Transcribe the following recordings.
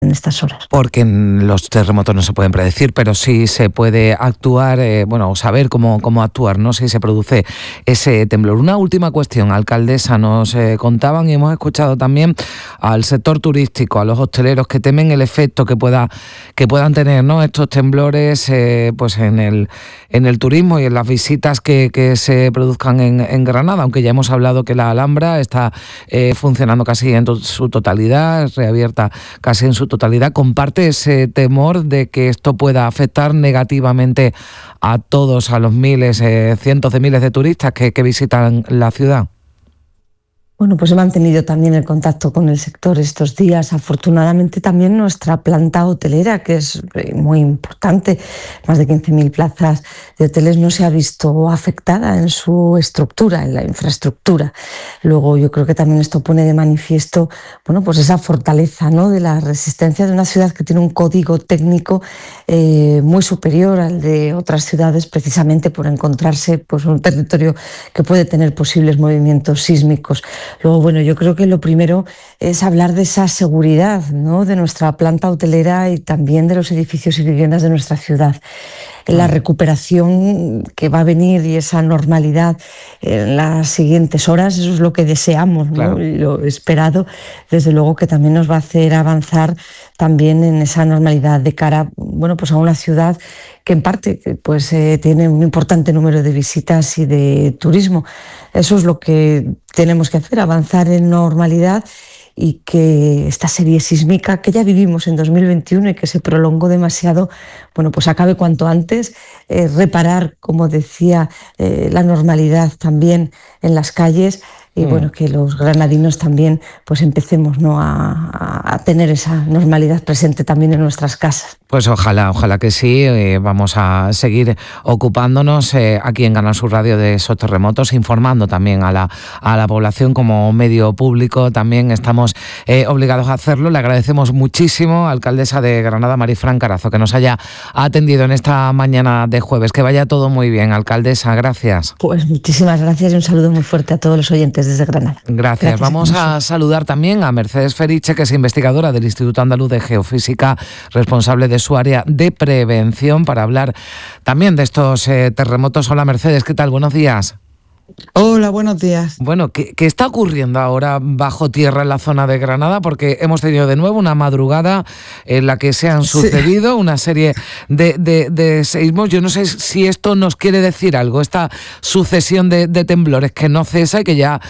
en estas horas. Porque los terremotos no se pueden predecir, pero sí se puede actuar, o saber cómo actuar, ¿no? Si se produce ese temblor. Una última cuestión, alcaldesa, nos contaban y hemos escuchado también al sector turístico, a los hosteleros que temen el efecto que puedan tener, ¿no?, estos temblores pues en el turismo y en las visitas que se produzcan en Granada, aunque ya hemos hablado que la Alhambra está funcionando casi en su totalidad, reabierta casi en su totalidad. ¿Comparte ese temor de que esto pueda afectar negativamente a todos, a los cientos de miles de turistas que visitan la ciudad? Bueno, pues he mantenido también el contacto con el sector estos días. Afortunadamente también nuestra planta hotelera, que es muy importante, más de 15.000 plazas de hoteles, no se ha visto afectada en su estructura, en la infraestructura. Luego yo creo que también esto pone de manifiesto, pues esa fortaleza, ¿no?, de la resistencia de una ciudad que tiene un código técnico muy superior al de otras ciudades, precisamente por encontrarse pues un territorio que puede tener posibles movimientos sísmicos. Luego, yo creo que lo primero es hablar de esa seguridad, ¿no?, de nuestra planta hotelera y también de los edificios y viviendas de nuestra ciudad. La recuperación que va a venir y esa normalidad en las siguientes horas, eso es lo que deseamos, ¿no? Claro. Y lo esperado, desde luego, que también nos va a hacer avanzar también en esa normalidad de cara, pues a una ciudad que en parte tiene un importante número de visitas y de turismo. Eso es lo que tenemos que hacer, avanzar en normalidad, y que esta serie sísmica que ya vivimos en 2021 y que se prolongó demasiado, pues acabe cuanto antes, reparar, como decía, la normalidad también en las calles, y que los granadinos también pues empecemos, ¿no?, a tener esa normalidad presente también en nuestras casas. Pues ojalá que sí. Vamos a seguir ocupándonos aquí en Canal Sur Radio de esos terremotos, informando también a la población como medio público. También estamos obligados a hacerlo. Le agradecemos muchísimo, alcaldesa de Granada, Marifran Carazo, que nos haya atendido en esta mañana de jueves. Que vaya todo muy bien, alcaldesa. Gracias. Pues muchísimas gracias y un saludo muy fuerte a todos los oyentes desde Granada. Gracias. Vamos a saludar también a Mercedes Feriche, que es investigadora del Instituto Andaluz de Geofísica, responsable de su área de prevención, para hablar también de estos terremotos. Hola, Mercedes, ¿qué tal? Buenos días. Hola, buenos días. Bueno, ¿qué está ocurriendo ahora bajo tierra en la zona de Granada? Porque hemos tenido de nuevo una madrugada en la que se han sucedido una serie de seísmos. Yo no sé si esto nos quiere decir algo, esta sucesión de temblores que no cesa y que ya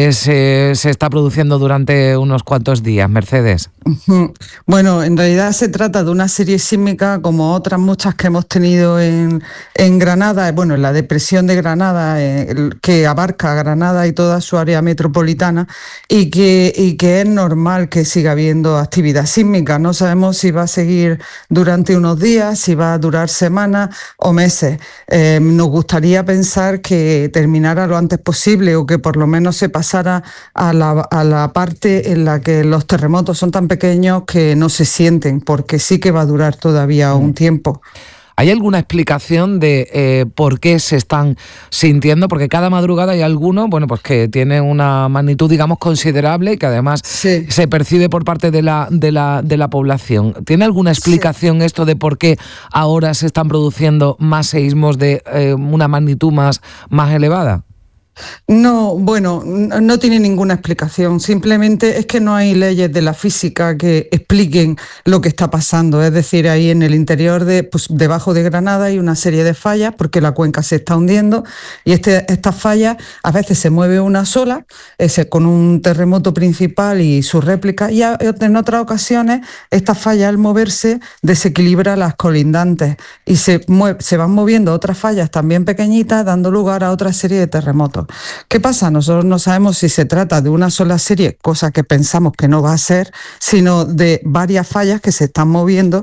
se está produciendo durante unos cuantos días. Mercedes. Bueno, en realidad se trata de una serie sísmica como otras muchas que hemos tenido en Granada, en la depresión de Granada, que abarca Granada y toda su área metropolitana, y que es normal que siga habiendo actividad sísmica. No sabemos si va a seguir durante unos días, si va a durar semanas o meses. Nos gustaría pensar que terminara lo antes posible, o que por lo menos se pasara a la parte en la que los terremotos son tan pequeños que no se sienten, porque sí que va a durar todavía un tiempo. ¿Hay alguna explicación de por qué se están sintiendo? Porque cada madrugada hay alguno, pues que tiene una magnitud, digamos, considerable y que además se percibe por parte de la población. ¿Tiene alguna explicación esto de por qué ahora se están produciendo más seísmos de una magnitud más elevada? No, no tiene ninguna explicación. Simplemente es que no hay leyes de la física que expliquen lo que está pasando. Es decir, ahí en el interior debajo de Granada hay una serie de fallas porque la cuenca se está hundiendo, y estas fallas a veces se mueve una sola, con un terremoto principal y su réplica, y en otras ocasiones estas fallas, al moverse, desequilibra las colindantes y se van moviendo otras fallas también pequeñitas, dando lugar a otra serie de terremotos. ¿Qué pasa? Nosotros no sabemos si se trata de una sola serie, cosa que pensamos que no va a ser, sino de varias fallas que se están moviendo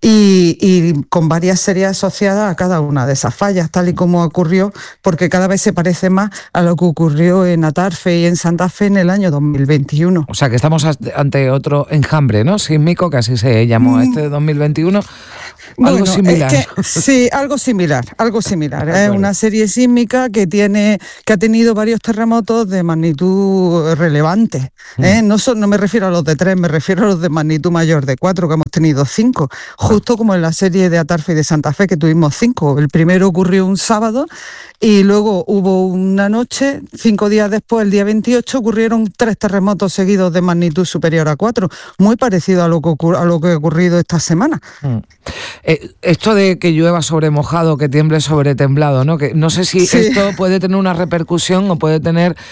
y con varias series asociadas a cada una de esas fallas, tal y como ocurrió, porque cada vez se parece más a lo que ocurrió en Atarfe y en Santa Fe en el año 2021. O sea, que estamos ante otro enjambre, ¿no?, sísmico, que así se llamó este 2021. Algo similar. Sí, algo similar. Es una serie sísmica que ha tenido varios terremotos de magnitud relevante. No me refiero a los de 3, me refiero a los de magnitud mayor de 4, que hemos tenido 5, justo como en la serie de Atarfe y de Santa Fe, que tuvimos 5. El primero ocurrió un sábado y luego hubo una noche, 5 días después, el día 28, ocurrieron 3 terremotos seguidos de magnitud superior a 4, muy parecido a lo que ha ocurrido esta semana. Esto de que llueva sobre mojado, que tiemble sobre temblado, ¿no? Que no sé si esto puede tener una repercusión o puede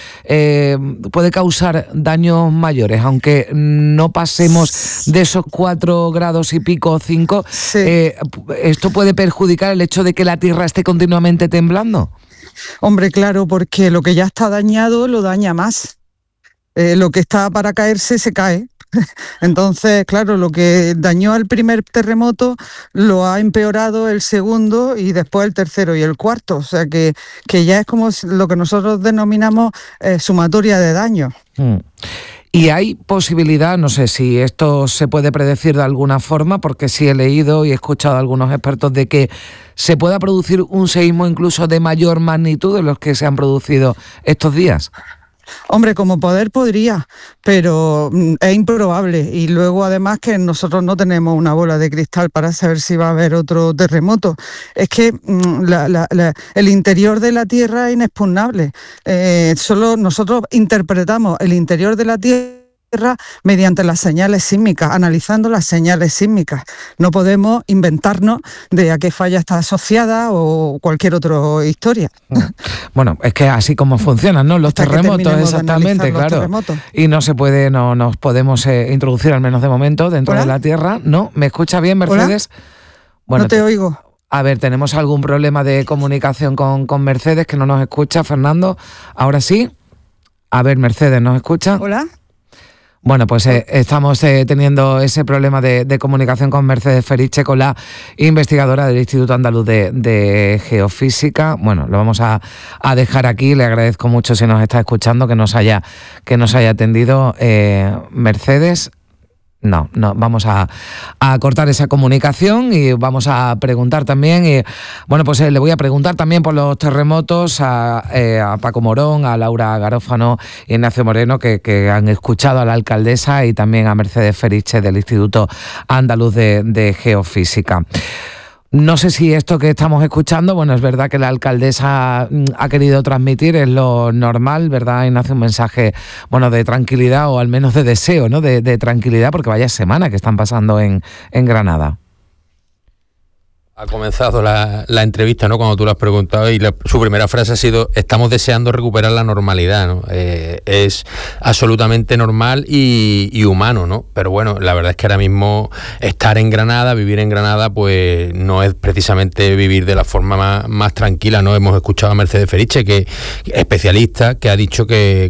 causar daños mayores, aunque no pasemos de esos 4 grados y pico, 5. ¿Esto puede perjudicar el hecho de que la Tierra esté continuamente temblando? Hombre, claro, porque lo que ya está dañado lo daña más. Lo que está para caerse se cae. Entonces, claro, lo que dañó al primer terremoto lo ha empeorado el segundo y después el tercero y el cuarto. O sea que ya es como lo que nosotros denominamos sumatoria de daños. Y hay posibilidad, no sé si esto se puede predecir de alguna forma, porque sí he leído y he escuchado a algunos expertos de que se pueda producir un seísmo incluso de mayor magnitud de los que se han producido estos días. Hombre, como poder podría, pero es improbable. Y luego además que nosotros no tenemos una bola de cristal para saber si va a haber otro terremoto. Es que el interior de la Tierra es inexpugnable. Solo nosotros interpretamos el interior de la Tierra mediante las señales sísmicas, analizando las señales sísmicas. No podemos inventarnos de a qué falla está asociada o cualquier otra historia. Bueno, es que así como funcionan, ¿no? Los terremotos, exactamente, claro. Terremotos. Y no nos podemos introducir, al menos de momento, dentro de la Tierra. ¿No? ¿Me escucha bien, Mercedes? ¿Hola? Bueno, no te oigo. A ver, tenemos algún problema de comunicación con Mercedes, que no nos escucha, Fernando. Ahora sí. A ver, Mercedes, ¿nos escucha? Hola. Bueno, pues estamos teniendo ese problema de comunicación con Mercedes Feriche, con la investigadora del Instituto Andaluz de Geofísica. Bueno, lo vamos a dejar aquí. Le agradezco mucho, si nos está escuchando, que nos haya atendido. Mercedes, no, vamos a cortar esa comunicación y vamos a preguntar también. Y bueno, pues le voy a preguntar también por los terremotos a Paco Morón, a Laura Garófano y Ignacio Moreno, que han escuchado a la alcaldesa, y también a Mercedes Feriche del Instituto Andaluz de Geofísica. No sé si esto que estamos escuchando, bueno, es verdad que la alcaldesa ha querido transmitir, es lo normal, ¿verdad, Ignacio? Un mensaje, bueno, de tranquilidad, o al menos de deseo, ¿no? De tranquilidad, porque vaya semana que están pasando en Granada. Ha comenzado la entrevista, ¿no? Cuando tú lo has preguntado, y su primera frase ha sido: estamos deseando recuperar la normalidad, ¿no? Es absolutamente normal y humano, ¿no? Pero bueno, la verdad es que ahora mismo estar en Granada, vivir en Granada, pues no es precisamente vivir de la forma más tranquila, ¿no? Hemos escuchado a Mercedes Feriche, que especialista, que ha dicho que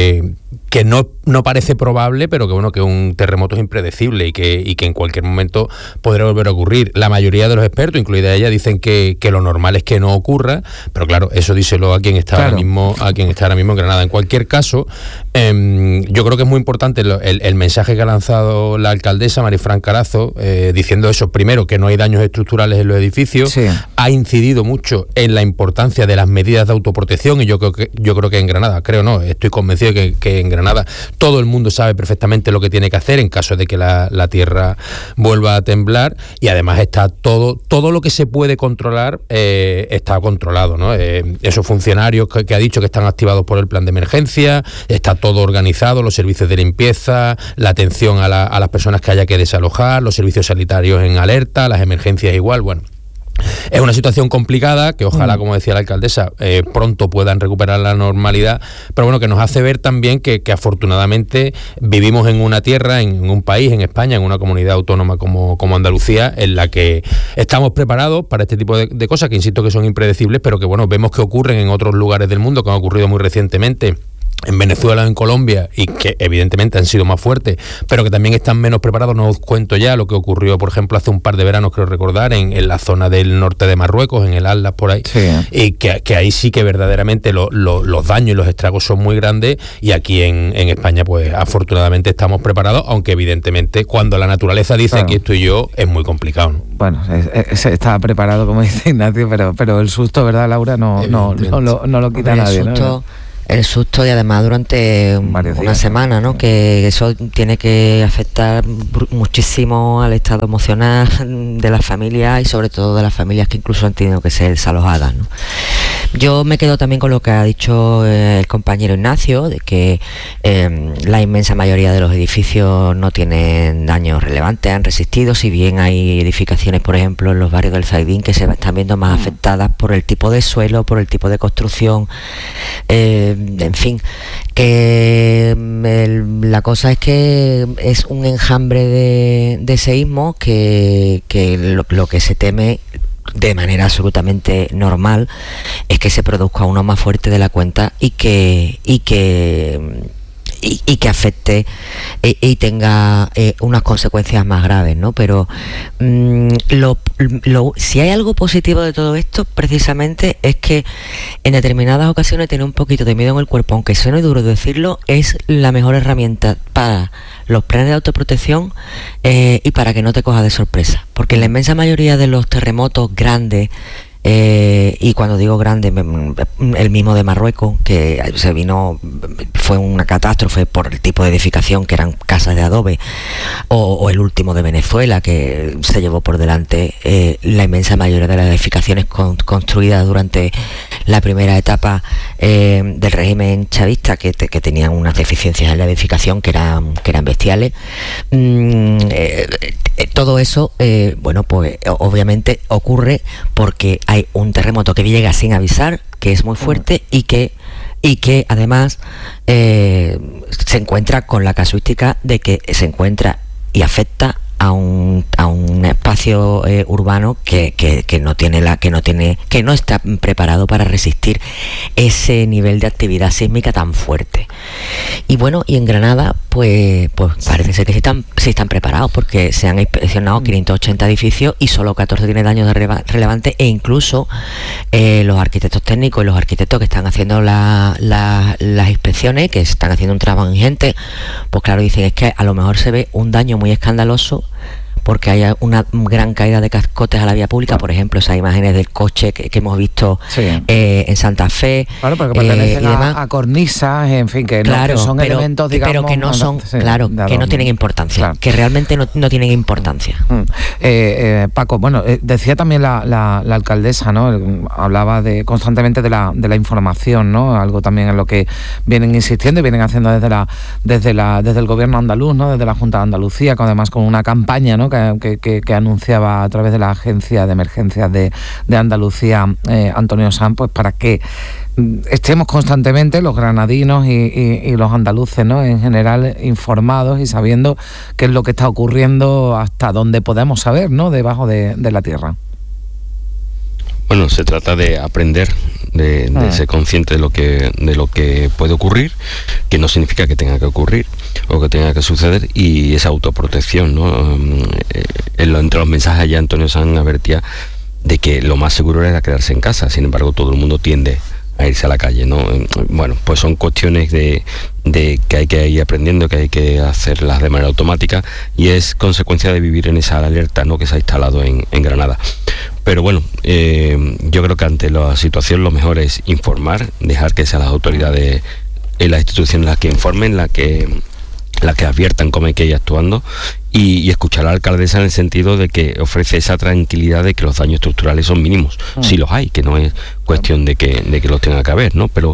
no parece probable, pero que bueno, que un terremoto es impredecible y que en cualquier momento podrá volver a ocurrir. La mayoría de los expertos, incluida ella, dicen que lo normal es que no ocurra, pero claro, eso díselo a quien está ahora mismo en Granada. En cualquier caso, yo creo que es muy importante el mensaje que ha lanzado la alcaldesa Marifran Carazo, diciendo eso: primero, que no hay daños estructurales en los edificios. Sí. Ha incidido mucho en la importancia de las medidas de autoprotección, y yo creo que en Granada, estoy convencido de que en Granada todo el mundo sabe perfectamente lo que tiene que hacer en caso de que la tierra vuelva a temblar, y además está todo lo que se puede controlar está controlado, ¿no? Esos funcionarios que ha dicho que están activados por el plan de emergencia, está todo organizado, los servicios de limpieza, la atención a las personas que haya que desalojar, los servicios sanitarios en alerta, las emergencias igual. Bueno, es una situación complicada que ojalá, como decía la alcaldesa, pronto puedan recuperar la normalidad, pero bueno, que nos hace ver también que afortunadamente vivimos en una tierra, en un país, en España, en una comunidad autónoma como Andalucía, en la que estamos preparados para este tipo de cosas, que insisto que son impredecibles, pero que bueno, vemos que ocurren en otros lugares del mundo, que han ocurrido muy recientemente en Venezuela o en Colombia, y que evidentemente han sido más fuertes, pero que también están menos preparados. No os cuento ya lo que ocurrió, por ejemplo, hace un par de veranos, creo recordar, en la zona del norte de Marruecos, en el Atlas, por ahí, y que ahí sí que verdaderamente los daños y los estragos son muy grandes, y aquí en España, pues afortunadamente estamos preparados, aunque evidentemente cuando la naturaleza dice aquí estoy yo, es muy complicado, ¿no? Bueno, se está preparado, como dice Ignacio, pero el susto, ¿verdad, Laura? No lo quita nadie, ¿no? El susto, y además durante una semana, ¿no? Que eso tiene que afectar muchísimo al estado emocional de las familias, y sobre todo de las familias que incluso han tenido que ser desalojadas, ¿no? Yo me quedo también con lo que ha dicho el compañero Ignacio, de que la inmensa mayoría de los edificios no tienen daños relevantes, han resistido, si bien hay edificaciones, por ejemplo, en los barrios del Zaidín, que se están viendo más afectadas por el tipo de suelo, por el tipo de construcción, en fin, que la cosa es que es un enjambre de seísmos que lo que se teme de manera absolutamente normal es que se produzca uno más fuerte de la cuenta y que afecte y tenga unas consecuencias más graves, ¿no? Pero si hay algo positivo de todo esto, precisamente es que en determinadas ocasiones tener un poquito de miedo en el cuerpo, aunque suene duro decirlo, es la mejor herramienta para los planes de autoprotección y para que no te cojas de sorpresa, porque en la inmensa mayoría de los terremotos grandes, y cuando digo grande, el mismo de Marruecos, que fue una catástrofe por el tipo de edificación, que eran casas de adobe, o el último de Venezuela, que se llevó por delante la inmensa mayoría de las edificaciones construidas durante la primera etapa del régimen chavista, que tenían unas deficiencias en la edificación que eran bestiales. Todo eso, pues obviamente ocurre porque hay un terremoto que llega sin avisar, que es muy fuerte y que además se encuentra con la casuística de que se encuentra y afecta a un espacio urbano que no está preparado para resistir ese nivel de actividad sísmica tan fuerte. Y bueno, y en Granada pues parece ser que sí están preparados, porque se han inspeccionado 580 edificios y solo 14 tienen daños relevantes, e incluso los arquitectos técnicos y los arquitectos que están haciendo las inspecciones, que están haciendo un trabajo ingente, pues claro, dicen es que a lo mejor se ve un daño muy escandaloso porque hay una gran caída de cascotes a la vía pública, por ejemplo, esas imágenes del coche que hemos visto en Santa Fe. Claro, porque pertenecen a cornisas, en fin, que, claro, no, que son elementos, digamos... Pero que no son, que no tienen importancia, que realmente no tienen importancia. Paco, bueno, decía también la alcaldesa, ¿no? Hablaba constantemente de la información, ¿no? Algo también en lo que vienen insistiendo y vienen haciendo desde el gobierno andaluz, ¿no? Desde la Junta de Andalucía, además con una campaña, ¿no? que anunciaba a través de la Agencia de Emergencias de Andalucía, Antonio Sanz, pues para que estemos constantemente los granadinos y los andaluces, ¿no? En general informados y sabiendo qué es lo que está ocurriendo hasta donde podemos saber, ¿no? Debajo de la tierra. Bueno, se trata de aprender, de ser consciente de lo que puede ocurrir, que no significa que tenga que ocurrir o que tenga que suceder, y esa autoprotección, ¿no? Entre los mensajes ya Antonio Sanz advertía de que lo más seguro era quedarse en casa. Sin embargo, todo el mundo tiende a irse a la calle, ¿no? Bueno, pues son cuestiones de que hay que ir aprendiendo, que hay que hacerlas de manera automática, y es consecuencia de vivir en esa alerta, ¿no? Que se ha instalado en Granada. Pero bueno, yo creo que ante la situación lo mejor es informar, dejar que sean las autoridades y las instituciones las que informen, las que adviertan cómo hay que ir actuando, y escuchar a la alcaldesa en el sentido de que ofrece esa tranquilidad de que los daños estructurales son mínimos, si los hay, que no es cuestión de que los tenga que haber, ¿no? Pero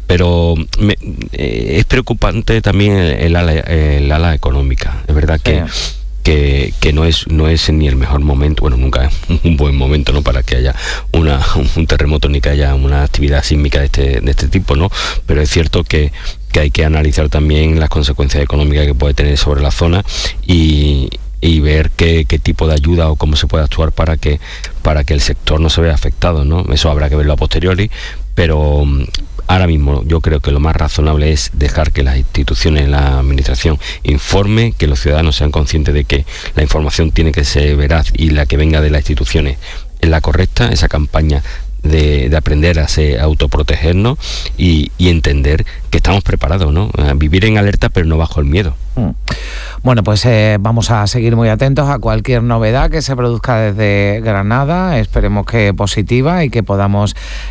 es preocupante también el ala económica. Es verdad que no es ni el mejor momento, bueno, nunca es un buen momento, ¿no? Para que haya un terremoto ni que haya una actividad sísmica de este tipo, ¿no? Pero es cierto que hay que analizar también las consecuencias económicas que puede tener sobre la zona y ver qué tipo de ayuda o cómo se puede actuar para que el sector no se vea afectado, ¿no? Eso habrá que verlo a posteriori, pero Ahora mismo yo creo que lo más razonable es dejar que las instituciones, la administración informe, que los ciudadanos sean conscientes de que la información tiene que ser veraz y la que venga de las instituciones es la correcta, esa campaña de aprender a autoprotegernos y entender que estamos preparados, ¿no? A vivir en alerta pero no bajo el miedo. Bueno, pues vamos a seguir muy atentos a cualquier novedad que se produzca desde Granada. Esperemos que positiva y que podamos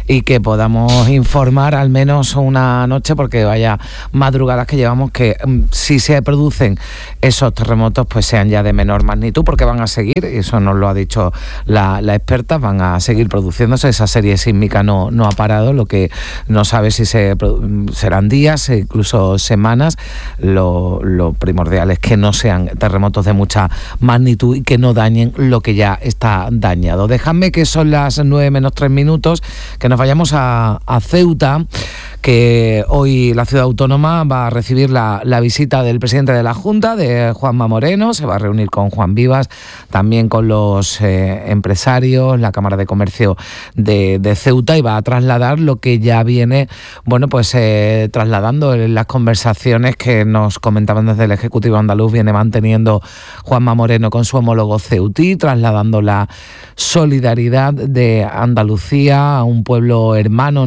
informar al menos una noche, porque vaya madrugadas que llevamos, que si se producen esos terremotos pues sean ya de menor magnitud, porque van a seguir, y eso nos lo ha dicho la experta, van a seguir produciéndose. Esa serie sísmica no ha parado, lo que no sabe si serán días, incluso semanas. Lo primordial es que no sean terremotos de mucha magnitud y que no dañen lo que ya está dañado. Dejadme, que son las 9 menos 3 minutos, que nos vayamos a Ceuta, que hoy la ciudad autónoma va a recibir la visita del presidente de la Junta, de Juanma Moreno. Se va a reunir con Juan Vivas, también con los empresarios, la Cámara de Comercio de Ceuta, y va a trasladar lo que ya viene, bueno, pues trasladando en las conversaciones que nos comentaban desde el Ejecutivo andaluz, viene manteniendo Juanma Moreno con su homólogo ceutí, trasladando la solidaridad de Andalucía a un pueblo hermano,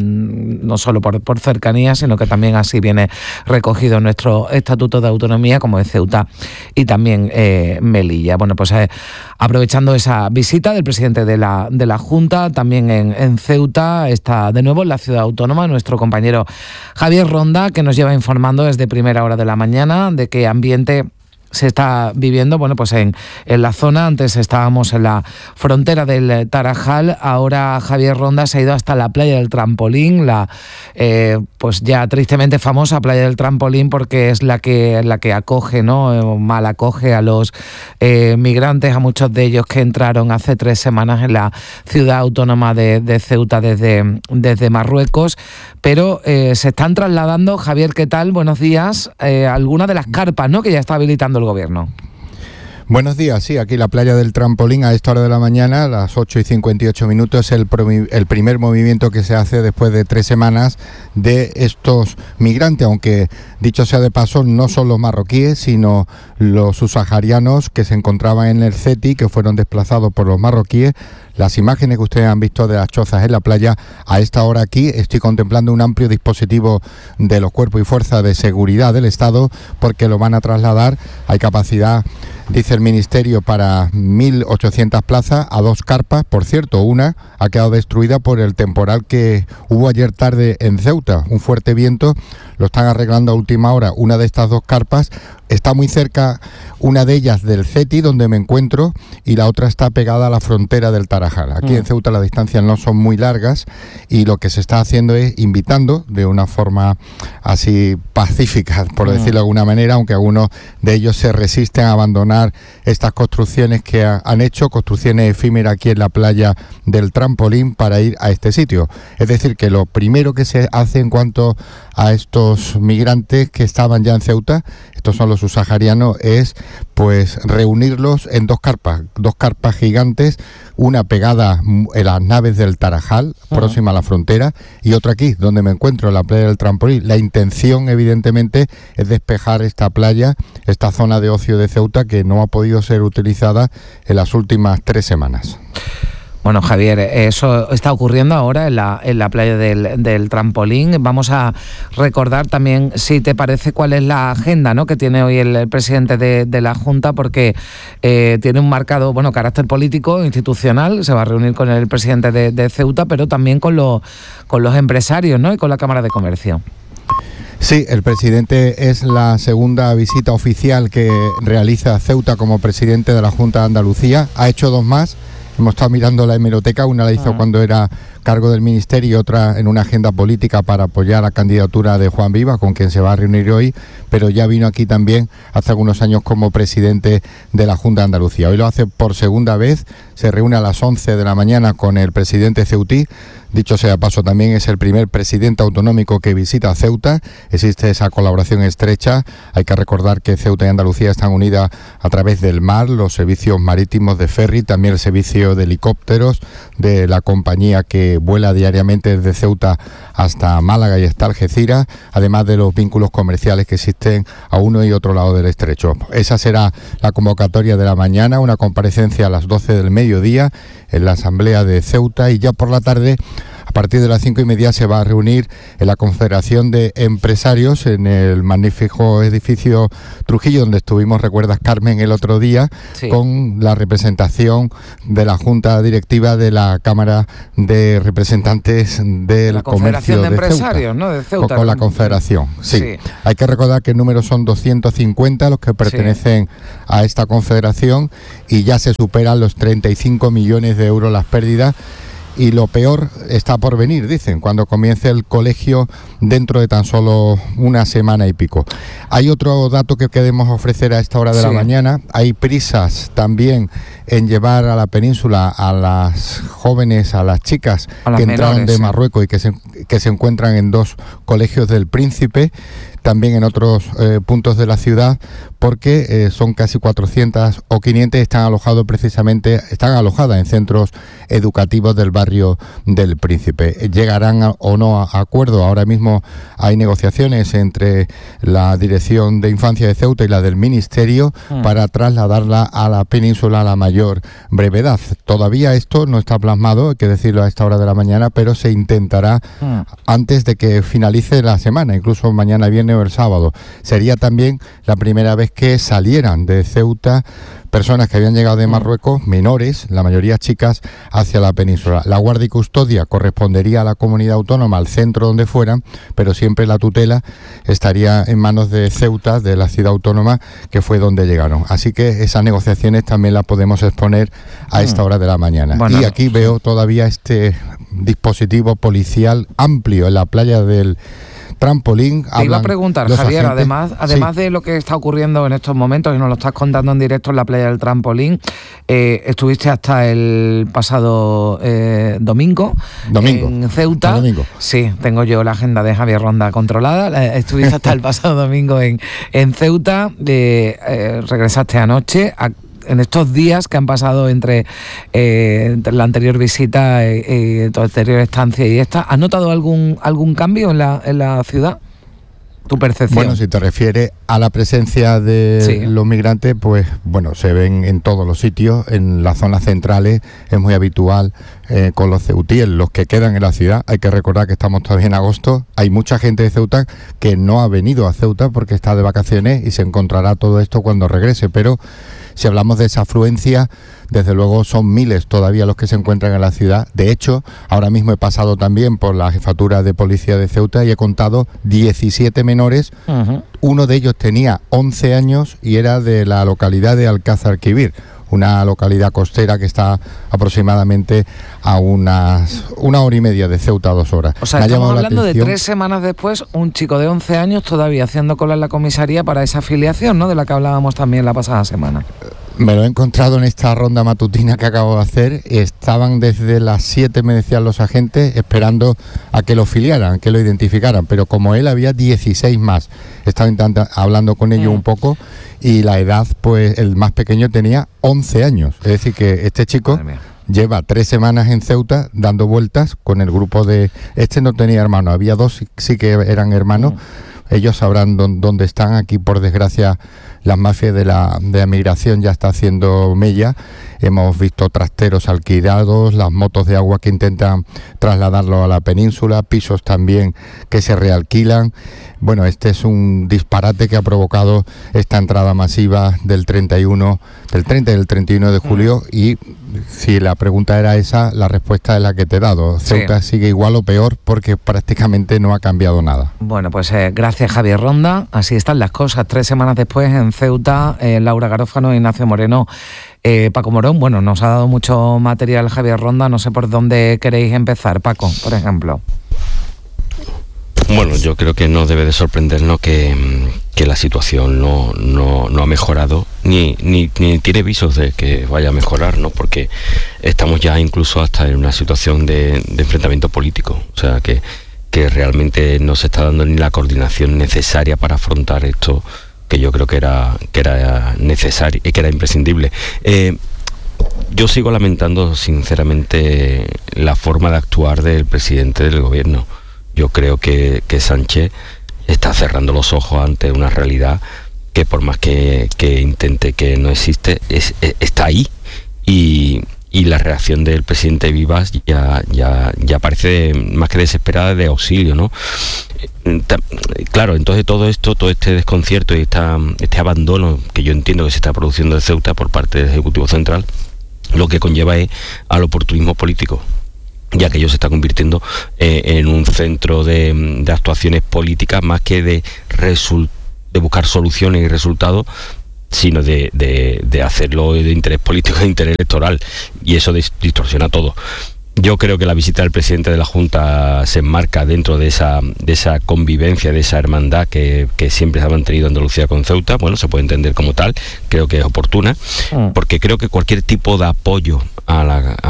no solo por cercanía, sino que también así viene recogido en nuestro Estatuto de Autonomía, como es Ceuta y también Melilla. Bueno, pues aprovechando esa visita del presidente de la Junta, también en Ceuta, está de nuevo en la ciudad autónoma nuestro compañero Javier Ronda, que nos lleva informando desde primera hora de la mañana de qué ambiente se está viviendo, bueno, pues en la zona. Antes estábamos en la frontera del Tarajal, ahora Javier Ronda se ha ido hasta la playa del Trampolín, la pues ya tristemente famosa playa del Trampolín, porque es la que acoge, mal acoge a los migrantes, a muchos de ellos que entraron hace 3 semanas en la ciudad autónoma de Ceuta desde Marruecos, pero se están trasladando. Javier, ¿qué tal? Buenos días. Algunas de las carpas, que ya está habilitando el gobierno. Buenos días, sí, aquí la playa del Trampolín a esta hora de la mañana, a las 8:58, es el primer movimiento que se hace después de 3 semanas de estos migrantes, aunque dicho sea de paso, no son los marroquíes, sino los subsaharianos que se encontraban en el CETI, que fueron desplazados por los marroquíes. Las imágenes que ustedes han visto de las chozas en la playa, a esta hora aquí estoy contemplando un amplio dispositivo de los cuerpos y fuerzas de seguridad del Estado, porque lo van a trasladar. Hay capacidad, dice el Ministerio, para 1.800 plazas a 2 carpas. Por cierto, una ha quedado destruida por el temporal que hubo ayer tarde en Ceuta, un fuerte viento. Lo están arreglando a última hora. Una de estas 2 carpas está muy cerca, una de ellas del CETI, donde me encuentro, y la otra está pegada a la frontera del Tarajal. Aquí en Ceuta las distancias no son muy largas, y lo que se está haciendo es invitando de una forma así pacífica, por decirlo de alguna manera, aunque algunos de ellos se resisten a abandonar estas construcciones que han hecho, construcciones efímeras aquí en la playa del Trampolín, para ir a este sitio. Es decir, que lo primero que se hace en cuanto a estos migrantes que estaban ya en Ceuta, estos son los subsaharianos, es pues reunirlos en 2 carpas gigantes, una pegada en las naves del Tarajal, próxima a la frontera, y otra aquí, donde me encuentro, en la playa del Trampolín. La intención, evidentemente, es despejar esta playa, esta zona de ocio de Ceuta, que no ha podido ser utilizada en las últimas 3 semanas. Bueno, Javier, eso está ocurriendo ahora en la playa del Trampolín. Vamos a recordar también, si te parece, cuál es la agenda, que tiene hoy el presidente de la Junta, porque tiene un marcado carácter político, institucional. Se va a reunir con el presidente de Ceuta, pero también con los empresarios, y con la Cámara de Comercio. Sí, el presidente es la segunda visita oficial que realiza Ceuta como presidente de la Junta de Andalucía. Ha hecho 2 más. Hemos estado mirando la hemeroteca, una la hizo cuando era cargo del ministerio y otra en una agenda política para apoyar la candidatura de Juan Vivas, con quien se va a reunir hoy, pero ya vino aquí también hace algunos años como presidente de la Junta de Andalucía. Hoy lo hace por segunda vez, se reúne a las 11 de la mañana con el presidente ceutí. Dicho sea paso, también es el primer presidente autonómico que visita Ceuta. Existe esa colaboración estrecha. Hay que recordar que Ceuta y Andalucía están unidas a través del mar, los servicios marítimos de ferry, también el servicio de helicópteros de la compañía que vuela diariamente desde Ceuta hasta Málaga y hasta Algeciras, además de los vínculos comerciales que existen a uno y otro lado del estrecho. Esa será la convocatoria de la mañana, una comparecencia a las 12 del mediodía en la Asamblea de Ceuta, y ya por la tarde, a partir de las 5:30, se va a reunir en la Confederación de Empresarios en el magnífico edificio Trujillo, donde estuvimos, recuerdas, Carmen, el otro día, sí, con la representación de la Junta Directiva de la Cámara de Representantes del Comercio de Empresarios, ¿no? De Ceuta. Con la Confederación, sí. Sí. Hay que recordar que el número son 250 los que pertenecen a esta confederación, y ya se superan los 35 millones de euros las pérdidas. Y lo peor está por venir, dicen, cuando comience el colegio dentro de tan solo una semana y pico. Hay otro dato que queremos ofrecer a esta hora de la mañana. Hay prisas también en llevar a la península a las jóvenes, a las chicas que entraron de Marruecos y que se encuentran en 2 colegios del Príncipe, también en otros puntos de la ciudad, porque son casi 400 o 500, están alojadas en centros educativos del barrio del Príncipe. ¿Llegarán o no a acuerdo? Ahora mismo hay negociaciones entre la Dirección de Infancia de Ceuta y la del Ministerio para trasladarla a la península a la mayor brevedad. Todavía esto no está plasmado, hay que decirlo a esta hora de la mañana, pero se intentará antes de que finalice la semana, incluso mañana viernes o el sábado. Sería también la primera vez que salieran de Ceuta personas que habían llegado de Marruecos, menores, la mayoría chicas, hacia la península. La guardia y custodia correspondería a la comunidad autónoma, al centro donde fueran, pero siempre la tutela estaría en manos de Ceuta, de la ciudad autónoma, que fue donde llegaron. Así que esas negociaciones también las podemos exponer a esta hora de la mañana. Bueno, y aquí veo todavía este dispositivo policial amplio en la playa del Trampolín. Te iba a preguntar, Javier, además de lo que está ocurriendo en estos momentos, y nos lo estás contando en directo en la playa del Trampolín, estuviste hasta el pasado domingo en Ceuta. Domingo. Sí, tengo yo la agenda de Javier Ronda controlada. Estuviste hasta el pasado domingo en Ceuta, regresaste anoche. En estos días que han pasado entre la anterior visita, tu anterior estancia y esta, ¿has notado algún cambio en la ciudad? ¿Tu percepción? Bueno, si te refieres a la presencia de los migrantes, pues bueno, se ven en todos los sitios. En las zonas centrales es muy habitual con los ceutíes, los que quedan en la ciudad. Hay que recordar que estamos todavía en agosto. Hay mucha gente de Ceuta que no ha venido a Ceuta porque está de vacaciones y se encontrará todo esto cuando regrese, pero si hablamos de esa afluencia, desde luego son miles todavía los que se encuentran en la ciudad. De hecho, ahora mismo he pasado también por la jefatura de policía de Ceuta y he contado 17 menores. Uno de ellos tenía 11 años y era de la localidad de Alcázar Quibir, una localidad costera que está aproximadamente a una hora y media de Ceuta, 2 horas. O sea, estamos hablando de 3 semanas después, un chico de 11 años todavía haciendo cola en la comisaría para esa afiliación, ¿no?, de la que hablábamos también la pasada semana. Me lo he encontrado en esta ronda matutina que acabo de hacer. Estaban desde las 7, me decían los agentes, esperando a que lo filiaran, que lo identificaran, pero como él había 16 más. Estaba hablando con ellos un poco, y la edad, pues el más pequeño tenía 11 años. Es decir, que este chico lleva 3 semanas en Ceuta dando vueltas con el grupo de... Este no tenía hermano, había 2 sí que eran hermanos. Ellos sabrán dónde están. Aquí, por desgracia, las mafias de la migración ya está haciendo mella. Hemos visto trasteros alquilados, las motos de agua que intentan trasladarlo a la península, pisos también que se realquilan. Bueno, este es un disparate que ha provocado esta entrada masiva del 30 y del 31 de julio, y si la pregunta era esa, la respuesta es la que te he dado. Ceuta sigue igual o peor porque prácticamente no ha cambiado nada. Bueno, pues gracias, Javier Ronda. Así están las cosas. 3 semanas después en Ceuta, Laura Garófano, Ignacio Moreno, Paco Morón. Bueno, nos ha dado mucho material Javier Ronda. No sé por dónde queréis empezar, Paco, por ejemplo. Bueno, yo creo que no debe de sorprendernos que la situación no ha mejorado, ni tiene visos de que vaya a mejorar, ¿no? Porque estamos ya incluso hasta en una situación de enfrentamiento político. O sea, que realmente no se está dando ni la coordinación necesaria para afrontar esto, que yo creo que era necesario y que era imprescindible. Yo sigo lamentando sinceramente la forma de actuar del presidente del gobierno. Yo creo que Sánchez está cerrando los ojos ante una realidad que por más que intente que no existe, está ahí. Y la reacción del presidente Vivas ya parece más que desesperada, de auxilio, ¿no? Claro, entonces todo este desconcierto y este abandono que yo entiendo que se está produciendo de Ceuta por parte del Ejecutivo Central, lo que conlleva es al oportunismo político, ya que ello se está convirtiendo en un centro de actuaciones políticas más que de buscar soluciones y resultados, sino de hacerlo de interés político, de interés electoral, y eso distorsiona todo. Yo creo que la visita del presidente de la Junta se enmarca dentro de esa convivencia, de esa hermandad que siempre se ha mantenido Andalucía con Ceuta. Bueno, se puede entender como tal, creo que es oportuna, porque creo que cualquier tipo de apoyo a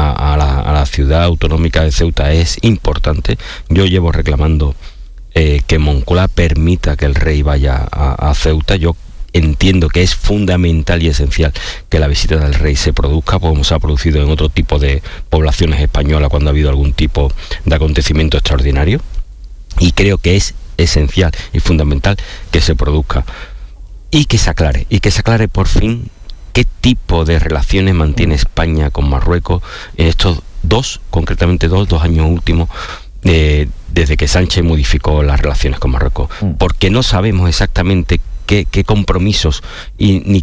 la ciudad autonómica de Ceuta es importante. Yo llevo reclamando que Moncloa permita que el rey vaya a Ceuta. Yo entiendo que es fundamental y esencial que la visita del rey se produzca, como se ha producido en otro tipo de poblaciones españolas cuando ha habido algún tipo de acontecimiento extraordinario, y creo que es esencial y fundamental que se produzca y que se aclare por fin qué tipo de relaciones mantiene España con Marruecos en estos concretamente dos años últimos, desde que Sánchez modificó las relaciones con Marruecos, porque no sabemos exactamente qué compromisos y ni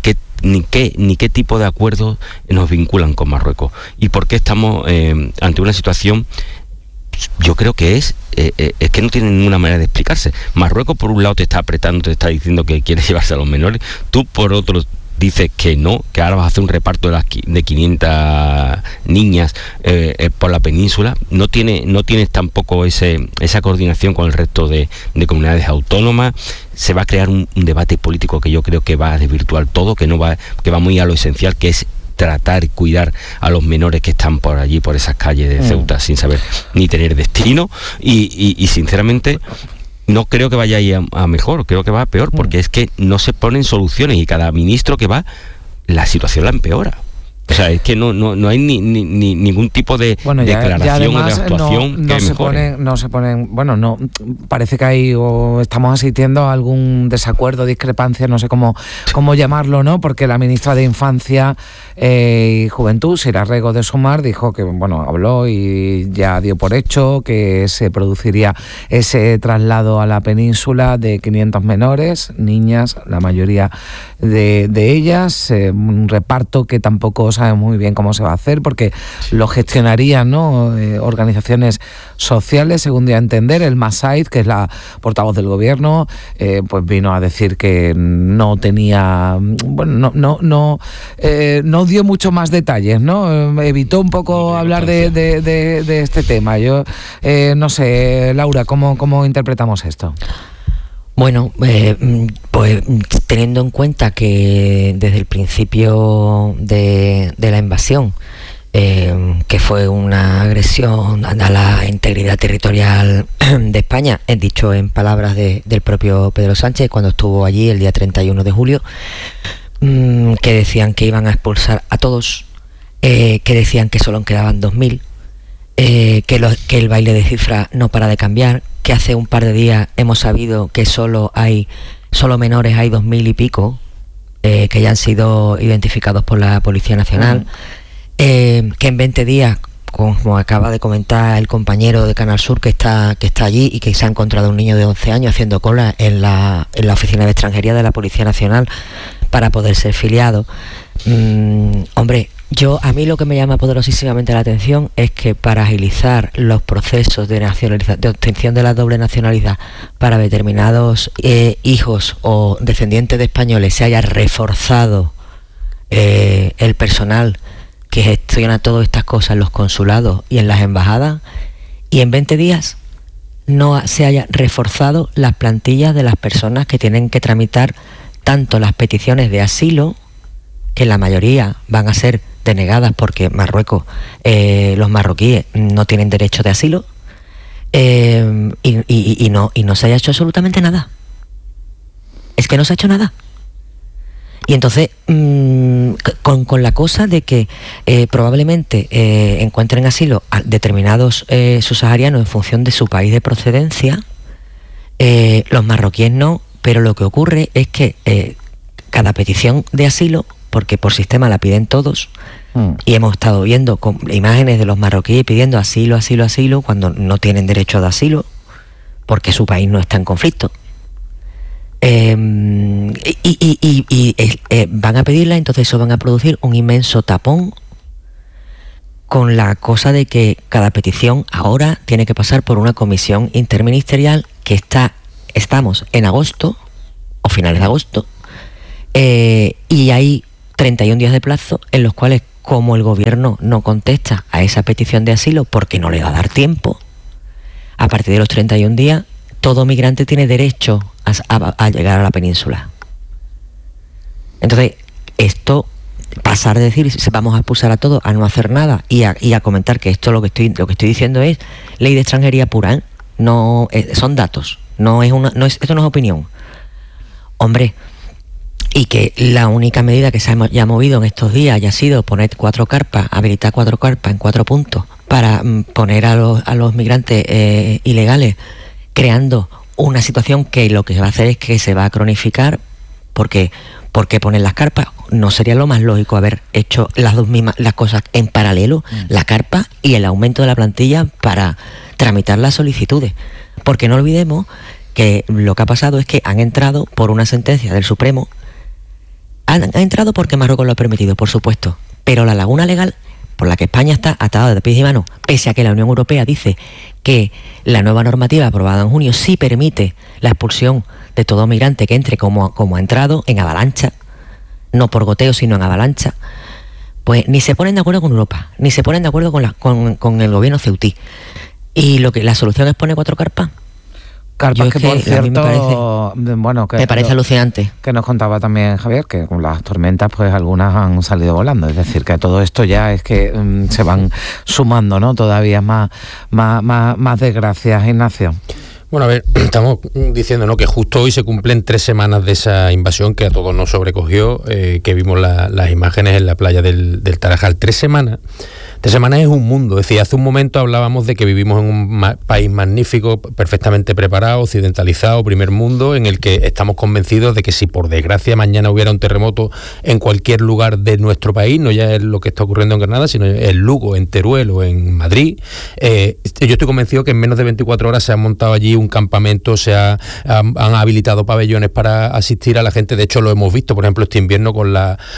qué tipo de acuerdos nos vinculan con Marruecos, y por qué estamos ante una situación. Yo creo que es que no tiene ninguna manera de explicarse. Marruecos por un lado te está apretando, te está diciendo que quiere llevarse a los menores, tú por otro dices que no, que ahora vas a hacer un reparto de 500 niñas por la península. No tienes tampoco esa coordinación con el resto de comunidades autónomas. Se va a crear un debate político que yo creo que va a desvirtuar todo, que va muy a lo esencial, que es tratar y cuidar a los menores que están por allí, por esas calles de Ceuta, sin saber ni tener destino, y sinceramente no creo que vaya a mejor, creo que va a peor, porque es que no se ponen soluciones y cada ministro que va, la situación la empeora. O sea, es que no hay ni ningún tipo de declaración o de actuación que mejore. Parece que hay o estamos asistiendo a algún desacuerdo, discrepancia, no sé cómo llamarlo, ¿no? Porque la ministra de Infancia y Juventud, Sira Rego de Sumar, dijo que, habló y ya dio por hecho que se produciría ese traslado a la península de 500 menores, niñas, la mayoría de ellas, un reparto que tampoco sabe muy bien cómo se va a hacer, porque lo gestionarían, ¿no?, organizaciones sociales, según dio a entender. El Masaid, que es la portavoz del gobierno, pues vino a decir que no tenía, no dio mucho más detalles, ¿no? Evitó un poco hablar de este tema. Yo no sé, Laura, ¿cómo interpretamos esto? Bueno, pues teniendo en cuenta que desde el principio de la invasión, que fue una agresión a la integridad territorial de España, dicho en palabras del propio Pedro Sánchez cuando estuvo allí el día 31 de julio, que decían que iban a expulsar a todos, que decían que solo quedaban 2.000, que el baile de cifras no para de cambiar, que hace un par de días hemos sabido que solo menores hay 2.000 y pico, que ya han sido identificados por la Policía Nacional, que en 20 días, como acaba de comentar el compañero de Canal Sur que está allí, y que se ha encontrado un niño de 11 años haciendo cola en la oficina de extranjería de la Policía Nacional para poder ser filiado. Hombre, a mí lo que me llama poderosísimamente la atención es que para agilizar los procesos de obtención de la doble nacionalidad para determinados hijos o descendientes de españoles se haya reforzado el personal que gestiona todas estas cosas en los consulados y en las embajadas, y en 20 días no se haya reforzado las plantillas de las personas que tienen que tramitar tanto las peticiones de asilo, que la mayoría van a ser denegadas porque Marruecos, los marroquíes no tienen derecho de asilo, y no se haya hecho absolutamente nada. Es que no se ha hecho nada. Y entonces, con la cosa de que probablemente encuentren asilo a determinados subsaharianos en función de su país de procedencia, los marroquíes no, pero lo que ocurre es que cada petición de asilo, porque por sistema la piden todos, y hemos estado viendo imágenes de los marroquíes pidiendo asilo, cuando no tienen derecho de asilo, porque su país no está en conflicto. Van a pedirla, entonces eso van a producir un inmenso tapón con la cosa de que cada petición ahora tiene que pasar por una comisión interministerial que estamos en agosto o finales de agosto, y hay 31 días de plazo en los cuales, como el gobierno no contesta a esa petición de asilo porque no le va a dar tiempo, a partir de los 31 días todo migrante tiene derecho a llegar a la península. Entonces, esto, pasar de decir vamos a expulsar a todos, a no hacer nada y a comentar que esto lo que estoy diciendo es ley de extranjería pura, no son datos, esto no es opinión. Hombre, y que la única medida que se ha movido en estos días haya sido poner 4 carpas, habilitar 4 carpas en 4 puntos para poner a los migrantes ilegales, creando una situación que lo que va a hacer es que se va a cronificar, porque poner las carpas no sería lo más lógico haber hecho las cosas en paralelo, la carpa y el aumento de la plantilla para tramitar las solicitudes, porque no olvidemos que lo que ha pasado es que han entrado por una sentencia del Supremo. Han entrado porque Marruecos lo ha permitido, por supuesto, pero la laguna legal por la que España está atada de pies y manos, pese a que la Unión Europea dice que la nueva normativa aprobada en junio sí permite la expulsión de todo migrante que entre como ha entrado, en avalancha, no por goteo sino en avalancha, pues ni se ponen de acuerdo con Europa, ni se ponen de acuerdo con el gobierno ceutí. Y la solución es poner 4 carpas. Carpas que por cierto, me parece alucinante. Que nos contaba también Javier, que con las tormentas pues algunas han salido volando, es decir, que todo esto ya es que se van sumando, ¿no? Todavía más desgracias, Ignacio. Bueno, a ver, estamos diciendo, ¿no?, que justo hoy se cumplen 3 semanas de esa invasión que a todos nos sobrecogió, que vimos las imágenes en la playa del Tarajal. 3 semanas. 3 semanas es un mundo. Es decir, hace un momento hablábamos de que vivimos en un país magnífico, perfectamente preparado, occidentalizado, primer mundo, en el que estamos convencidos de que si por desgracia mañana hubiera un terremoto en cualquier lugar de nuestro país, no ya es lo que está ocurriendo en Granada, sino en Lugo, en Teruel o en Madrid, yo estoy convencido que en menos de 24 horas se ha montado allí un campamento, han habilitado pabellones para asistir a la gente. De hecho, lo hemos visto, por ejemplo, este invierno con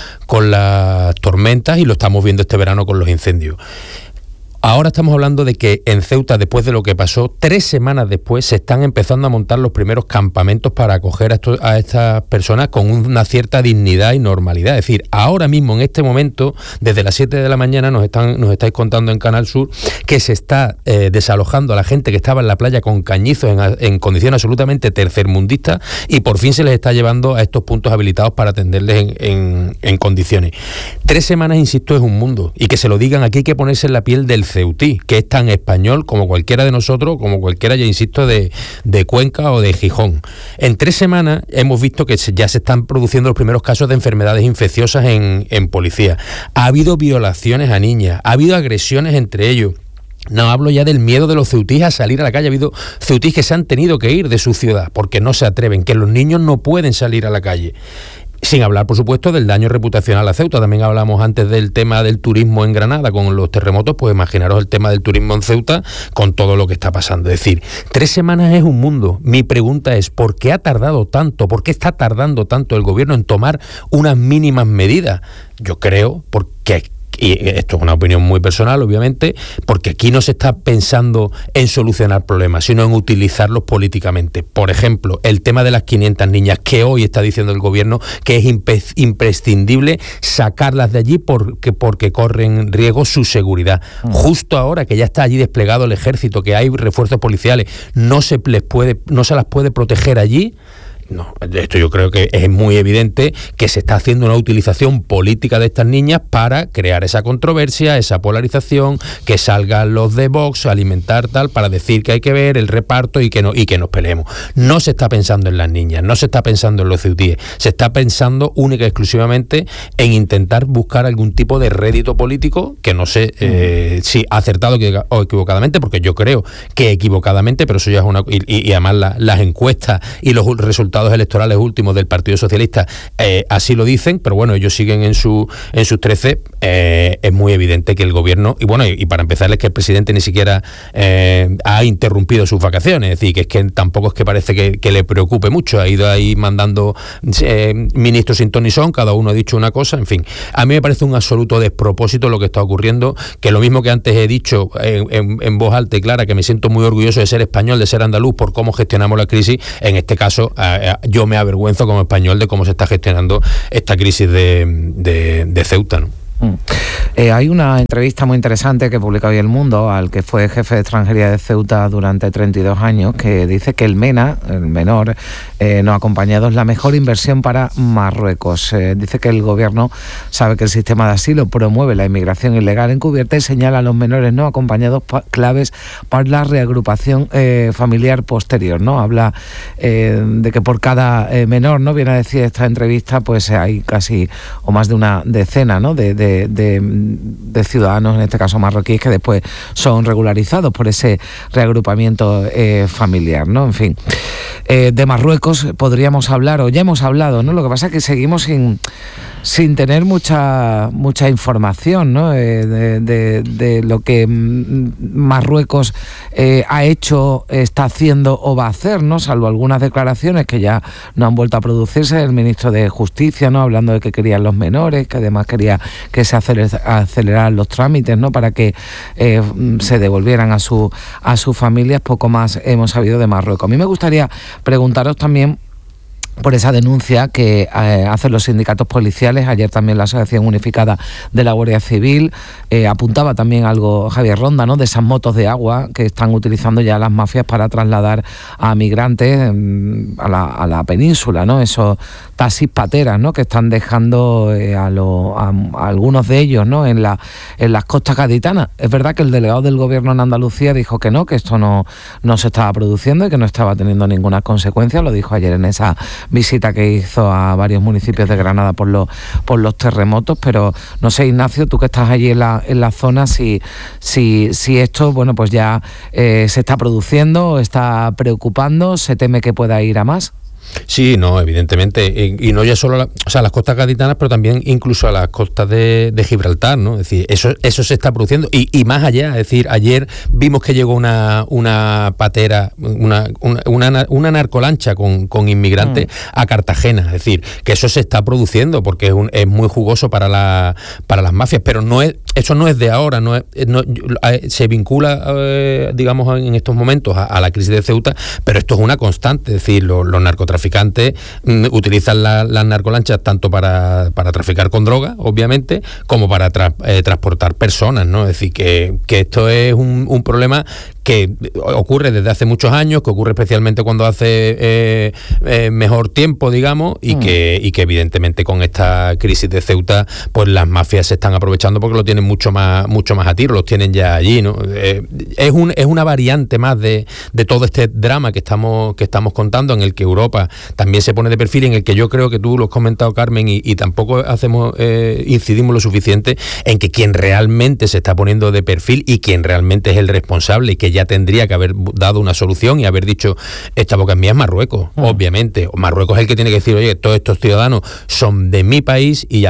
las tormentas, y lo estamos viendo este verano con los incendios. Ahora estamos hablando de que en Ceuta, después de lo que pasó, 3 semanas después, se están empezando a montar los primeros campamentos para acoger a estas personas con una cierta dignidad y normalidad. Es decir, ahora mismo, en este momento, desde las 7 de la mañana, nos estáis contando en Canal Sur que se está desalojando a la gente que estaba en la playa con cañizos en condiciones absolutamente tercermundistas, y por fin se les está llevando a estos puntos habilitados para atenderles en condiciones. 3 semanas, insisto, es un mundo. Y que se lo digan, aquí hay que ponerse en la piel del ceutí, que es tan español como cualquiera de nosotros, como cualquiera, ya insisto, de Cuenca o de Gijón. En 3 semanas hemos visto que ya se están produciendo los primeros casos de enfermedades infecciosas en policía. Ha habido violaciones a niñas, ha habido agresiones entre ellos. No hablo ya del miedo de los ceutíes a salir a la calle. Ha habido ceutíes que se han tenido que ir de su ciudad porque no se atreven, que los niños no pueden salir a la calle. Sin hablar, por supuesto, del daño reputacional a Ceuta. También hablamos antes del tema del turismo en Granada con los terremotos, pues imaginaros el tema del turismo en Ceuta con todo lo que está pasando. Es decir, 3 semanas es un mundo. Mi pregunta es, ¿por qué ha tardado tanto? ¿Por qué está tardando tanto el gobierno en tomar unas mínimas medidas? Yo creo, porque... y esto es una opinión muy personal, obviamente, porque aquí no se está pensando en solucionar problemas, sino en utilizarlos políticamente. Por ejemplo, el tema de las 500 niñas, que hoy está diciendo el gobierno que es imprescindible sacarlas de allí porque corren riesgo su seguridad. Justo ahora que ya está allí desplegado el ejército, que hay refuerzos policiales, no se las puede proteger allí. No, esto yo creo que es muy evidente que se está haciendo una utilización política de estas niñas para crear esa controversia, esa polarización, que salgan los de Vox, alimentar tal, para decir que hay que ver el reparto y que nos peleemos. No se está pensando en las niñas, no se está pensando en los ceutíes, se está pensando única y exclusivamente en intentar buscar algún tipo de rédito político, que no sé si acertado o equivocadamente, porque yo creo que equivocadamente, pero eso ya es una... Y además las encuestas y los resultados electorales últimos del Partido Socialista así lo dicen, pero bueno, ellos siguen en sus 13. Es muy evidente que el gobierno, y para empezar es que el presidente ni siquiera ha interrumpido sus vacaciones, es decir, que es que tampoco es que parece que le preocupe mucho, ha ido ahí mandando ministros sin ton ni son, cada uno ha dicho una cosa, en fin, a mí me parece un absoluto despropósito lo que está ocurriendo, que lo mismo que antes he dicho en voz alta y clara, que me siento muy orgulloso de ser español, de ser andaluz, por cómo gestionamos la crisis, en este caso yo me avergüenzo como español de cómo se está gestionando esta crisis de Ceuta, ¿no? Hay una entrevista muy interesante que publica hoy El Mundo al que fue jefe de extranjería de Ceuta durante 32 años, que dice que el MENA, el menor no acompañado, es la mejor inversión para Marruecos. Dice que el gobierno sabe que el sistema de asilo promueve la inmigración ilegal encubierta y señala a los menores no acompañados claves para la reagrupación familiar posterior, ¿no? Habla de que por cada menor, ¿no? Viene a decir esta entrevista, pues hay casi o más de una decena, ¿no? de ciudadanos, en este caso marroquíes, que después son regularizados por ese reagrupamiento familiar, ¿no? En fin, de Marruecos podríamos hablar, o ya hemos hablado, ¿no? Lo que pasa es que seguimos sin tener mucha información, ¿no? De lo que Marruecos ha hecho, está haciendo o va a hacer, ¿no? Salvo algunas declaraciones que ya no han vuelto a producirse, el ministro de Justicia, ¿no? Hablando de que querían los menores, que además quería que se aceleraran los trámites, ¿no? Para que se devolvieran a sus familias. Poco más hemos sabido de Marruecos. A mí me gustaría preguntaros también por esa denuncia que hacen los sindicatos policiales. Ayer también la Asociación Unificada de la Guardia Civil apuntaba también algo, Javier Ronda, ¿no? De esas motos de agua que están utilizando ya las mafias para trasladar a migrantes a la península, ¿no? Esos taxis pateras, ¿no? Que están dejando a algunos de ellos, ¿no? En las costas gaditanas. Es verdad que el delegado del gobierno en Andalucía dijo que no, que esto no se estaba produciendo y que no estaba teniendo ninguna consecuencia. Lo dijo ayer en esa visita que hizo a varios municipios de Granada por los terremotos, pero no sé, Ignacio, tú que estás allí en la zona, si esto, bueno, pues ya se está produciendo, está preocupando, se teme que pueda ir a más. Sí, no, evidentemente, y no ya solo las costas gaditanas, pero también incluso a las costas de Gibraltar, ¿no? Es decir, eso se está produciendo y más allá, es decir, ayer vimos que llegó una patera, una narcolancha con inmigrantes a Cartagena, es decir, que eso se está produciendo porque es muy jugoso para las mafias, pero eso no es de ahora, se vincula, digamos, en estos momentos a la crisis de Ceuta, pero esto es una constante, es decir, los narcotraficantes utilizan las narcolanchas tanto para traficar con droga, obviamente, como para transportar personas, ¿no? Es decir, que esto es un problema que ocurre desde hace muchos años, que ocurre especialmente cuando hace mejor tiempo, digamos, y que evidentemente con esta crisis de Ceuta, pues las mafias se están aprovechando porque lo tienen mucho más a tiro, los tienen ya allí, ¿no? Es una variante más de todo este drama que estamos contando, en el que Europa también se pone de perfil, en el que yo creo que tú lo has comentado, Carmen, y tampoco incidimos lo suficiente en que quien realmente se está poniendo de perfil y quien realmente es el responsable y que ya tendría que haber dado una solución y haber dicho esta boca es mía, es Marruecos, obviamente. Marruecos es el que tiene que decir, oye, todos estos ciudadanos son de mi país y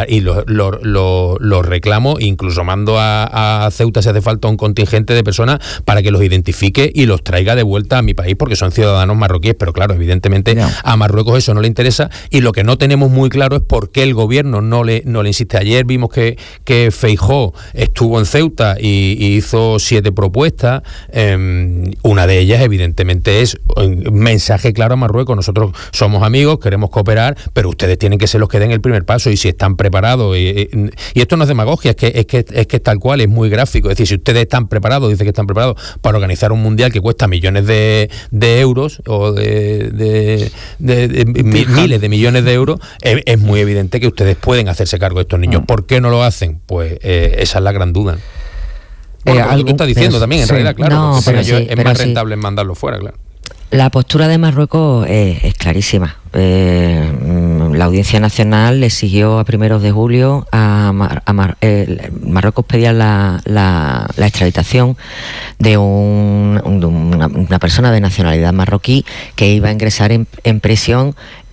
los reclamo, incluso mando a Ceuta si hace falta un contingente de personas para que los identifique y los traiga de vuelta a mi país porque son ciudadanos marroquíes, pero claro, evidentemente a Marruecos eso no le interesa y lo que no tenemos muy claro es por qué el gobierno no le insiste. Ayer vimos que Feijóo estuvo en Ceuta y hizo 7 propuestas, Una de ellas, evidentemente, es un mensaje claro a Marruecos: nosotros somos amigos, queremos cooperar, pero ustedes tienen que ser los que den el primer paso, y si están preparados, y esto no es demagogia, es que tal cual, es muy gráfico. Es decir, si ustedes están preparados, dice que están preparados para organizar un mundial que cuesta millones de euros, o de miles de millones de euros, es muy evidente que ustedes pueden hacerse cargo de estos niños. ¿Por qué no lo hacen? Pues esa es la gran duda. Bueno, lo que tú estás diciendo también, en realidad, claro, no, porque sí, es más rentable mandarlo fuera, claro. La postura de Marruecos es clarísima. La Audiencia Nacional le exigió a primeros de julio Marruecos pedía la extraditación de una persona de nacionalidad marroquí que iba a ingresar en prisión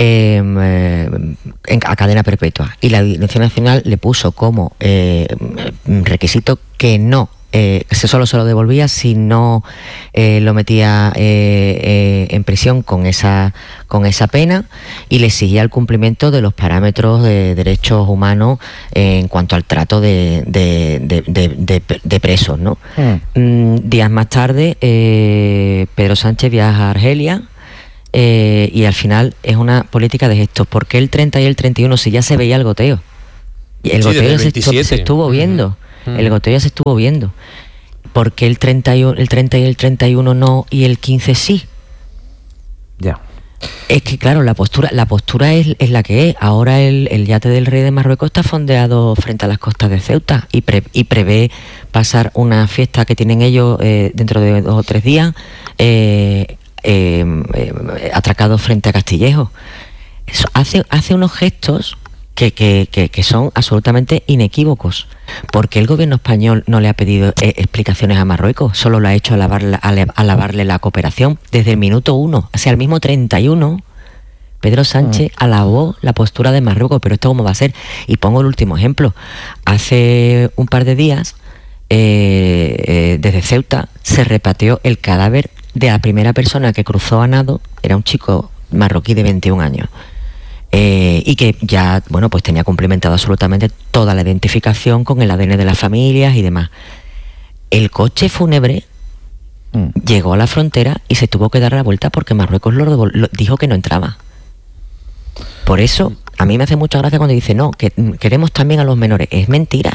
a cadena perpetua, y la Audiencia Nacional le puso como requisito que no solo se lo devolvía si no lo metía en prisión con esa pena, y le exigía el cumplimiento de los parámetros de derechos humanos en cuanto al trato de presos, ¿no? Días más tarde, Pedro Sánchez viaja a Argelia, y al final es una política de gestos. ¿Por qué el 30 y el 31 si ya se veía el goteo? Y el goteo se estuvo viendo. El goteo ya se estuvo viendo. ¿Por qué el 30 y el 31 no y el 15 sí? Ya. Es que claro, la postura es la que es. Ahora el yate del rey de Marruecos está fondeado frente a las costas de Ceuta y prevé pasar una fiesta que tienen ellos dentro de 2 o 3 días, atracados frente a Castillejo. Eso hace unos gestos que son absolutamente inequívocos. ¿Por qué el gobierno español no le ha pedido explicaciones a Marruecos? Solo lo ha hecho alabarle la cooperación desde el minuto 1, o sea, el mismo 31. Pedro Sánchez alabó la postura de Marruecos, pero ¿esto cómo va a ser? Y pongo el último ejemplo. Hace un par de días, desde Ceuta, se repatrió el cadáver de la primera persona que cruzó a nado. Era un chico marroquí de 21 años. Y que ya, bueno, pues tenía cumplimentado absolutamente toda la identificación con el ADN de las familias y demás. El coche fúnebre llegó a la frontera y se tuvo que dar la vuelta porque Marruecos lo dijo que no entraba. Por eso, a mí me hace mucha gracia cuando dice, no, que queremos también a los menores. Es mentira.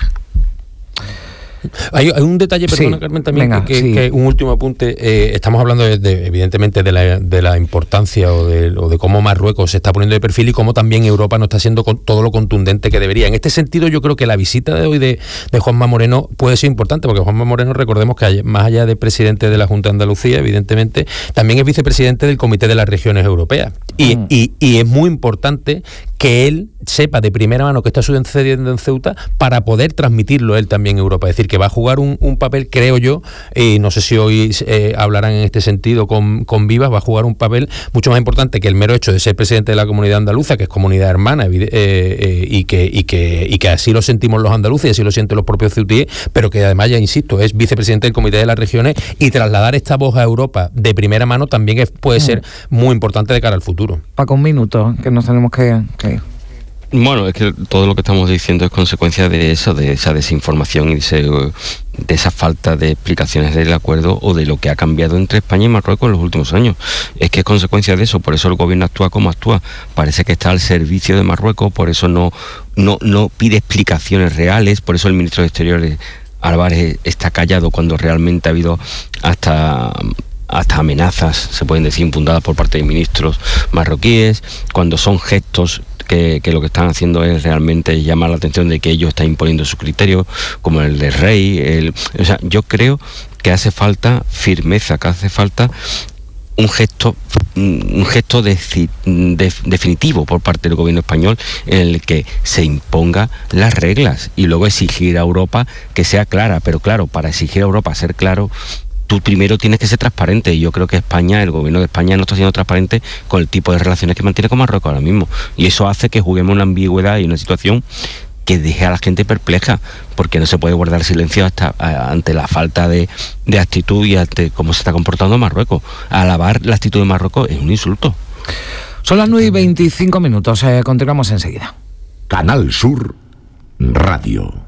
Hay un detalle, perdona, sí, Carmen, también, venga, que un último apunte. Estamos hablando evidentemente de la importancia o de cómo Marruecos se está poniendo de perfil y cómo también Europa no está haciendo todo lo contundente que debería. En este sentido, yo creo que la visita de hoy de Juanma Moreno puede ser importante, porque Juanma Moreno, recordemos que más allá de presidente de la Junta de Andalucía, evidentemente, también es vicepresidente del Comité de las Regiones Europeas. Y es muy importante que él sepa de primera mano que está sucediendo en Ceuta para poder transmitirlo él también en Europa. Es decir, que va a jugar un papel, creo yo, y no sé si hoy hablarán en este sentido con Vivas, va a jugar un papel mucho más importante que el mero hecho de ser presidente de la comunidad andaluza, que es comunidad hermana, y que así lo sentimos los andaluces y así lo sienten los propios ceutíes, pero que además, ya insisto, es vicepresidente del Comité de las Regiones, y trasladar esta voz a Europa de primera mano también puede ser muy importante de cara al futuro. Paco, un minuto, que nos tenemos que ir. Bueno, es que todo lo que estamos diciendo es consecuencia de eso, de esa desinformación y de esa falta de explicaciones del acuerdo o de lo que ha cambiado entre España y Marruecos en los últimos años. Es que es consecuencia de eso, por eso el gobierno actúa como actúa. Parece que está al servicio de Marruecos, por eso no pide explicaciones reales, por eso el ministro de Exteriores, Álvarez, está callado cuando realmente ha habido hasta amenazas, se pueden decir, infundadas por parte de ministros marroquíes, cuando son gestos que lo que están haciendo es realmente llamar la atención de que ellos están imponiendo sus criterios, como el del rey. O sea, yo creo que hace falta firmeza, que hace falta un gesto definitivo por parte del gobierno español en el que se imponga las reglas y luego exigir a Europa que sea clara. Pero claro, para exigir a Europa ser claro, tú primero tienes que ser transparente, y yo creo que el gobierno de España no está siendo transparente con el tipo de relaciones que mantiene con Marruecos ahora mismo, y eso hace que juguemos una ambigüedad y una situación que deje a la gente perpleja, porque no se puede guardar silencio ante la falta de actitud y ante cómo se está comportando Marruecos. Alabar la actitud de Marruecos es un insulto. Son las 9:25, continuamos enseguida. Canal Sur Radio.